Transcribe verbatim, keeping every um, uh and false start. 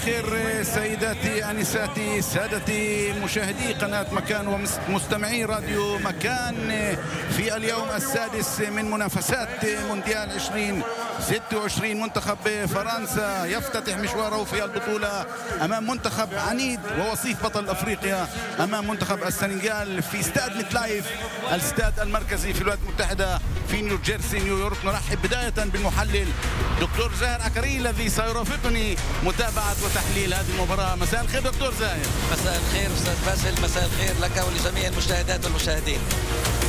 الخير سيداتي أنساتي سادتي مشاهدي قناة مكان ومستمعي راديو مكان في اليوم السادس من منافسات مونديال ألفين وستة وعشرين. منتخب فرنسا يفتتح مشواره في البطولة أمام منتخب عنيد ووصيف بطل أفريقيا أمام منتخب السنغال في استاد ميتلايف، الاستاد المركزي في الولايات المتحدة في نيوجيرسي نيويورك. نرحب بداية بالمحلل دكتور زاهر عكري الذي سيرافقني متابعة وتحليل هذه المباراة. مساء الخير دكتور زاهر. مساء الخير أستاذ باسل، مساء الخير لك ولجميع المشاهدات والمشاهدين.